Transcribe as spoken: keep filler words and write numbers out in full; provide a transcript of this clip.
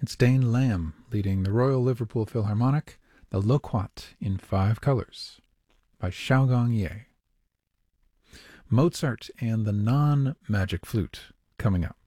It's Dane Lamb leading the Royal Liverpool Philharmonic, the Loquat in Five Colors by Xiaogong Ye. Mozart and the non-magic flute coming up.